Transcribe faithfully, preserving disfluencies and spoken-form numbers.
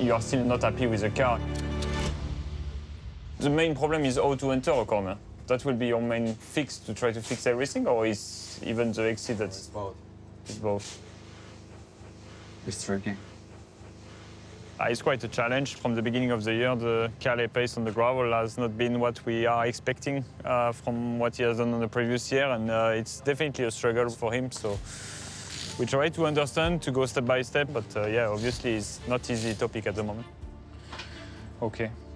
you are still not happy with the car. The main problem is how to enter a corner. That will be your main fix to try to fix everything, or is even the exit that's... It's both. It's both. It's tricky. Uh, it's quite a challenge. From the beginning of the year, the Calais pace on the gravel has not been what we are expecting uh, from what he has done on the previous year, and uh, it's definitely a struggle for him. So we try to understand, to go step by step, but uh, yeah, obviously it's not easy topic at the moment. Okay.